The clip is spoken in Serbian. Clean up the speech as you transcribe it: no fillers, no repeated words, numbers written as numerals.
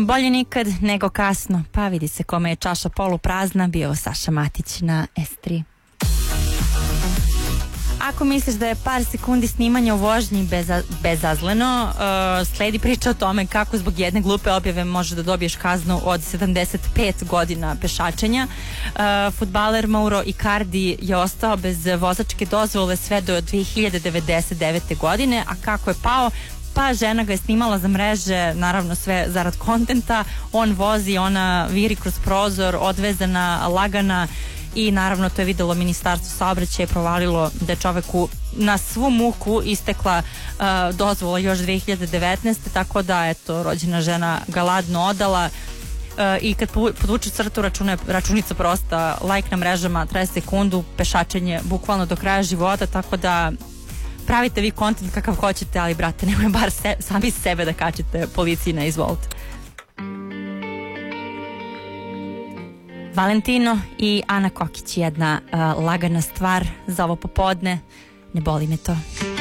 Bolje nikad nego kasno, pa vidi se kome je čaša poluprazna, bio Saša Matić na S3. Ako misliš da je par sekundi snimanja u vožnji bezazleno, sledi priča o tome kako zbog jedne glupe objave može da dobiješ kaznu od 75 godina pešačenja. Fudbaler Mauro Icardi je ostao bez vozačke dozvole sve do 2099. godine, a kako je pao? Pa žena ga je snimala za mreže, naravno sve zarad kontenta. On vozi, ona viri kroz prozor, odvezana, lagana, i naravno to je videlo Ministarstvo saobraćaja i provalilo da je čoveku na svu muku istekla dozvola još 2019. Tako da, eto, rođena žena ga ladno odala. I kad podvuče crtu, računica prosta, like na mrežama traje sekundu, pešačenje bukvalno do kraja života, tako da pravite vi kontent kakav hoćete, ali brate, nemoj bar sami sebe da kačite policiji na izvolte. Valentino i Ana Kokić, jedna lagana stvar za ovo popodne, ne boli me to.